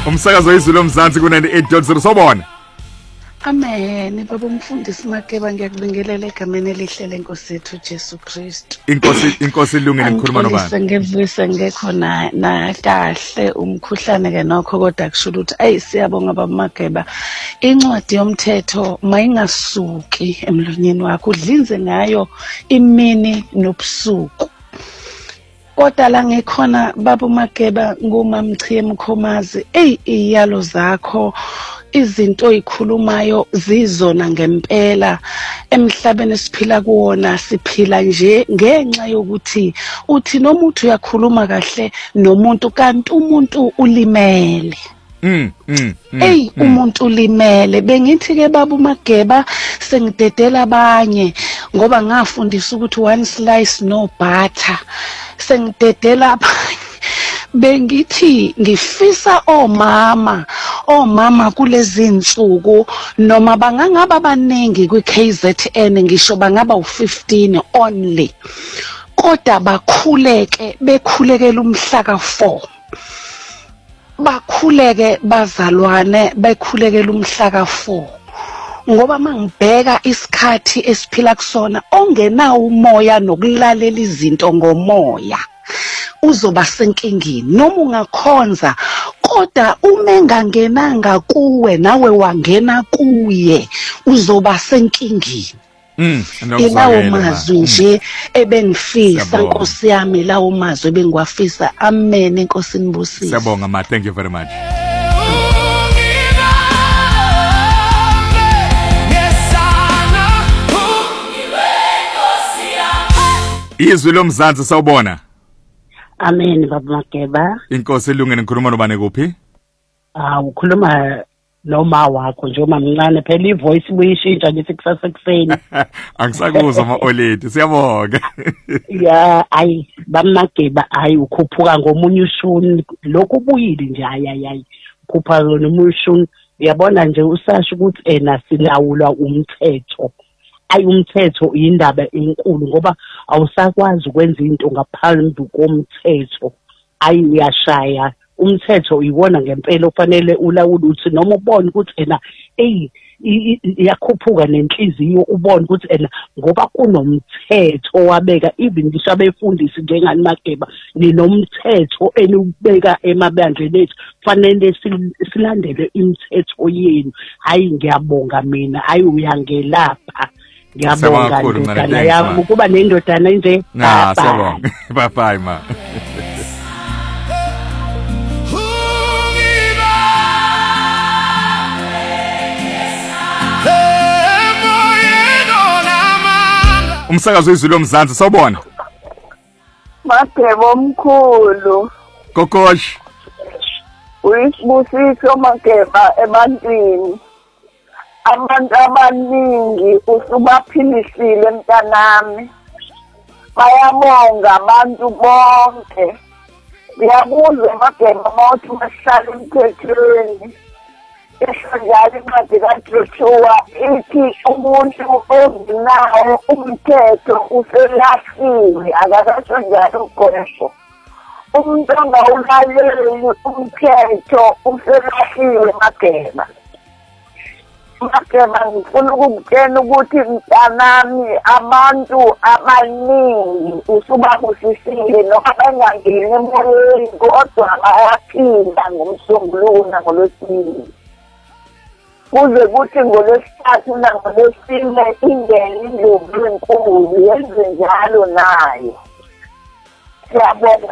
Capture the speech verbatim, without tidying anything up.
Umsakazo izulu omzansi ku ninety-eight point zero sobona. Amen. Baba umfundisi Makeba ngiyakubingelela egameni elihle lenkosi yethu Jesu Kristu. Inkosi inkosi ilungile ngikhuluma nobani? Sengivise ngekho na na kahle umkhuhlane ke nokho kodwa kusho ukuthi ayi siyabonga baba Makeba. Incwadi yomthetho mayingasuki emlonyeni wakho udlinze ngayo imini nobusuku. Kodwa la ngikhona baba Makeba ngumamchiye Mkhomazi ey iyalo zakho izinto oyikhulumayo zizona ngempela emhlabeni esiphila kuwona siphila nje ngenxa yokuthi uthi nomuntu uyakhuluma kahle nomuntu kanti umuntu ulimele. Mm mm. Ey umuntu ulimele bengithi ke baba Makeba sengidedela abanye ngoba ngafundisa ukuthi one slice no butter sengidedela abanye bengithi ngifisa omama omama kulezi insuku noma bangangaba baningi kwi K Z N ngisho bangaba u fifteen only kodwa bakhuleke bekhulekela umhla ka four bakhuleke bazalwane bekhulekela umhla ka four ngoba mangibheka isikhathi esiphila kusona ongenawo umoya nokulalela izinto ngomoya uzoba senkingini noma ungakhonza kodwa uma engangenanga kuwe nawe wangena kuye uzoba senkingini. Mm ilawo mazwi nje ebengifisa Nkosi yami lawo mazwi ebengwafisa amen Nkosi nibusise. Siyabonga ma, thank you very much. Izwi lomzansi sawubona. Amen baba Makeba. Inkosi ilungile ngikhuluma nobani kuphi? Ah ukhuluma noma wakho nje uma mncane phela ivoice buyishintsha nje sekusasekuseni. Angisakuzwa ma oledi siyabonga. Ya ayi baba Makeba ayi ukhuphuka ngomunye ushuni lokhu ubuyile nje ayi ayi ukhupha ngomunye ushuni uyabona nje usasho ukuthi ena silawulwa umthetho. Ayi umthetho indaba enkulu ngoba awusakwazi ukwenza into ngaphambi komthetho. Ayi uyashaya umthetho uyibona ngempela ofanele ulawule uthi noma ubone ukuthi ena hey iyakhuphuka nenhliziyo ubone ukuthi ena ngoba kunomthetho wabeka even ngisho abefundisi njengani Makeba ninomthetho enubeka emabandleni ethu fanele silandele imithetho yenu. Hayi ngiyabonga mina ayi uyangelapha. Ngiyabonga ndodana yami ukuba nendodana nje. Na siyabonga. Bye bye ma. Umsakazo izulu omzansi sawubona. Makeba omkhulu. Kokosh. Uyisibusiso Makeba ebantwini. Abantu abaningi usubaphilisile mntanami. Bayabonga abantu bonke. Ngiyabuza Makeba mawuthi mahlala emthethweni. Esonjalo incwadi kaJoshua ithi umuntu onginawo umthetho uselahliwe akakasho njalo uGosho. Umuntu ongawulaleli umthetho uselahliwe Makeba. Makeba ngifuna ukukutshela ukuthi mntanami abantu abaningi usubabusisile noma bengangeni emoyeni kodwa bayaphinda ngomsombuluko ngolwesibili. Kuze kuthi ngolwesithathu nangolwesine ingene indlovu enkulu yenze njalo nayo. Siyabonga.